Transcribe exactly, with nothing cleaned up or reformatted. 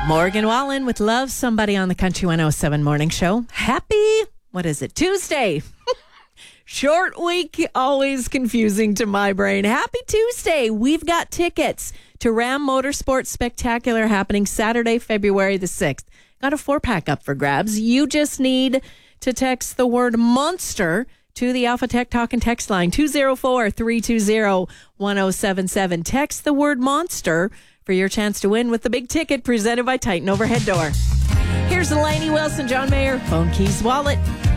Morgan Wallen with Love Somebody on the Country one oh seven Morning Show. Happy, what is it, Tuesday? Short week, always confusing to my brain. Happy Tuesday. We've got tickets to Ram Motorsports Spectacular happening Saturday, February the sixth. Got a four-pack up for grabs. You just need to text the word monster to the Alpha Tech Talk and Text line, two oh four, three two oh, one oh seven seven. Text the word monster for your chance to win with the big ticket presented by Titan Overhead Door. Here's Lainey Wilson, John Mayer, Phone Keys Wallet.